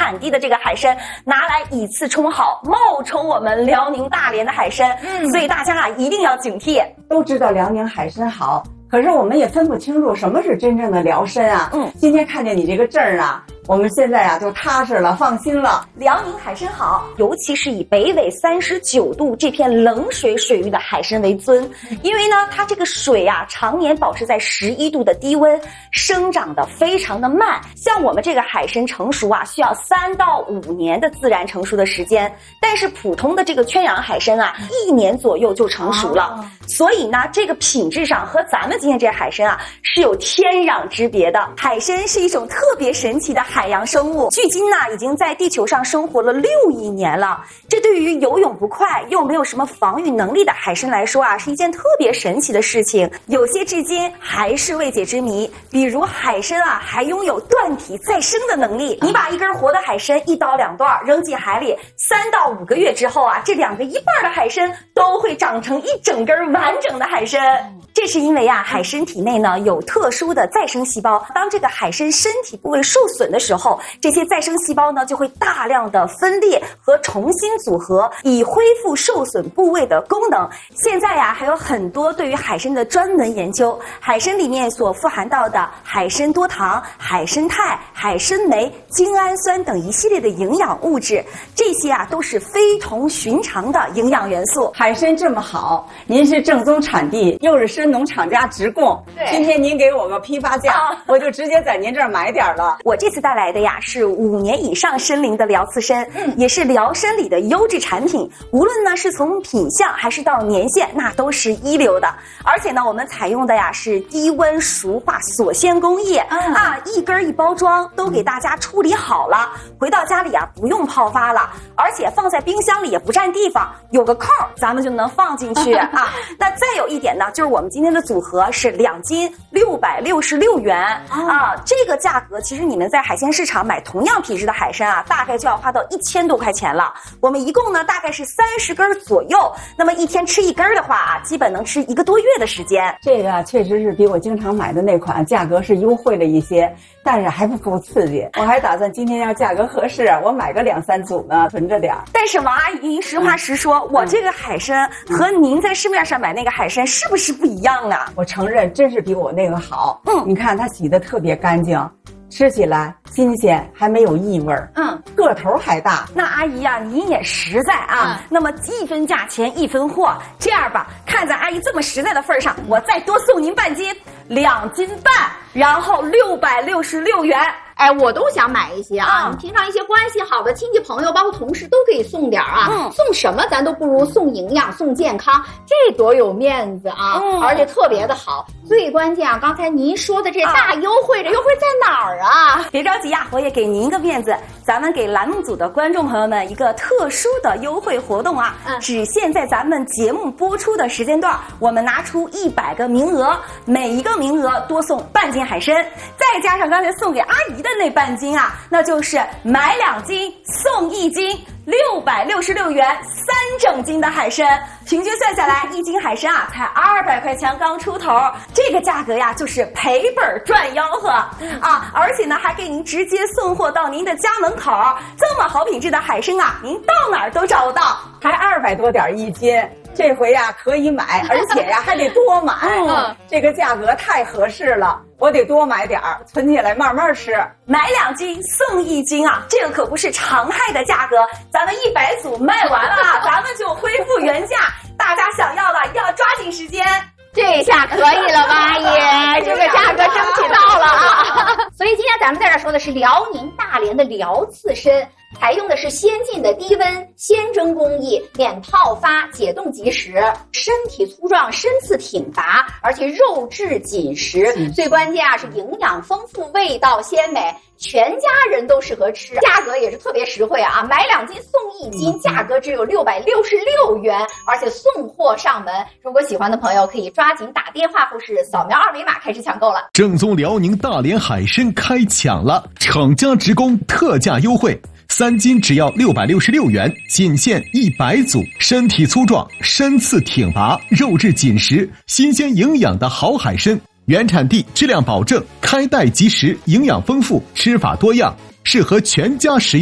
产地的这个海参拿来以次充好，冒充我们辽宁大连的海参。所以大家啊一定要警惕。 都知道辽宁海参好，可是我们也分不清楚什么是真正的辽参啊。今天看见你这个证儿啊，我们现在啊就踏实了，放心了。 辽宁海参好，尤其是以北纬39度这片冷水水域的海参为尊，因为呢它这个水啊常年保持在11度的低温，生长的非常的慢。像我们这个海参成熟啊需要3到5年的自然成熟的时间，但是普通的这个圈养海参啊1年左右就成熟了。所以呢这个品质上和咱们今天这海参啊是有天壤之别的。海参是一种特别神奇的海洋生物，距今呢已经在地球上生活了6亿年了。这对于游泳不快又没有什么防御能力的海参来说啊，是一件特别神奇的事情，有些至今还是未解之谜。比如海参啊还拥有断体再生的能力，你把一根活的海参1刀2断扔进海里，3到5个月之后啊，这2个一半的海参都会长成一整根完整的海参。这是因为啊海参体内呢有特殊的再生细胞，当这个海参身体部位受损的时候，这些再生细胞呢就会大量的分裂和重新组合，以恢复受损部位的功能。现在呀还有很多对于海参的专门研究，海参里面所富含到的海参多糖、海参肽、海参酶、精氨酸等一系列的营养物质，这些啊都是非同寻常的营养元素。 海参这么好，您是正宗产地，又是参农厂家直供，今天您给我个批发价，我就直接在您这儿买点了。 我这次带来的呀是5年以上参龄的辽刺参，也是辽参里的优质产品，无论呢是从品相还是到年限，那都是一流的。而且呢我们采用的呀是低温熟化锁鲜工艺啊，一根一包装都给大家处理好了，回到家里啊不用泡发了，而且放在冰箱里也不占地方，有个扣咱们就能放进去啊。那再有一点呢，就是我们今天的组合是2斤666元啊，这个价格其实你们在海鲜市场买同样品质的海参啊，大概就要花到1000多块钱了。我们一共呢大概是30根左右，那么一天吃1根的话啊，基本能吃1个多月的时间。 这个确实是比我经常买的那款价格是优惠了一些，但是还不够刺激。我还打算今天要价格合适，我买个2、3组呢，囤着点。 但是王阿姨，您实话实说，我这个海参和您在市面上买那个海参是不是不一样啊？ 我承认，真是比我那个好。你看它洗得特别干净，吃起来新鲜，还没有异味儿。个头还大。 那阿姨啊，您也实在啊。那么1分价钱1分货，这样吧，看在阿姨这么实在的份上，我再多送您半斤，2斤半，然后666元。 哎，我都想买一些啊！你平常一些关系好的亲戚朋友，包括同事都可以送点啊。送什么咱都不如送营养、送健康，这多有面子啊！而且特别的好。最关键啊，刚才您说的这大优惠，这优惠在哪儿啊？ 别着急呀，我也给您一个面子，咱们给栏目组的观众朋友们一个特殊的优惠活动啊！只限在咱们节目播出的时间段，我们拿出100个名额，每一个名额多送半斤海参，再加上刚才送给阿姨的那半斤啊，那就是买2斤送1斤，666元3整斤的海参，平均算下来1斤海参啊才200块钱刚出头，这个价格呀就是赔本赚吆喝啊！而且呢还给您直接送货到您的家门口，这么好品质的海参啊，您到哪儿都找不到， 还200多点1斤。这回呀可以买，而且呀还得多买。这个价格太合适了，我得多买点儿，存起来慢慢吃。 买2斤送1斤啊，这个可不是常态的价格，咱们100组卖完了啊，咱们就恢复原价。大家想要的要抓紧时间。 这下可以了吧，阿姨？这个价格争取到了啊！所以今天咱们在这说的是辽宁大连的辽刺参，采用的是先进的低温鲜蒸工艺，免泡发，解冻即食，身体粗壮，身次挺拔，而且肉质紧实，最关键啊是营养丰富，味道鲜美，全家人都适合吃，价格也是特别实惠啊！买2斤送1斤，价格只有666元，而且送货上门。如果喜欢的朋友可以抓紧打电话或是扫描2维码开始抢购了。 正宗辽宁大连海参开抢了，厂家直供特价优惠，3斤只要666元，仅限100组，身体粗壮，身次挺拔，肉质紧实，新鲜营养的好海参，原产地，质量保证，开袋即食，营养丰富，吃法多样，适合全家食用。